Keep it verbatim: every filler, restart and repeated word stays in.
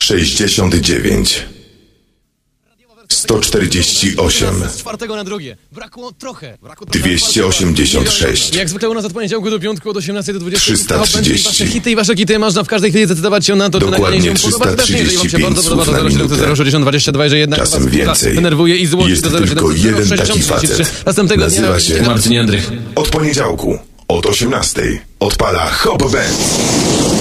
sześćdziesiąt dziewięć, sto czterdzieści osiem, Z czwartego na drugie. Brakło trochę. Brakło dwieście osiemdziesiąt sześć, Jak zwykle u nas od poniedziałku do piątku od osiemnastej do dwudziestej. trzysta trzydzieści. Wasze hity i wasze hity można w każdej chwili zdecydować się na to, czy Dokładnie nagranie się podoba, czy też nie. Jeżeli wam się trzysta bardzo trzydzieści podoba, pięć to zero siedem słów na zero sześćdziesiąt dwadzieścia dwa, jeżeli jednak Czasem was więcej. denerwuje i złości, Jest to zero siedem tylko jeden taki sześćdziesiąt facet. trzydzieści trzy. Następnego dnia Nazywa się Marcin Jędrych. Od poniedziałku od osiemnastej odpala Hop Band.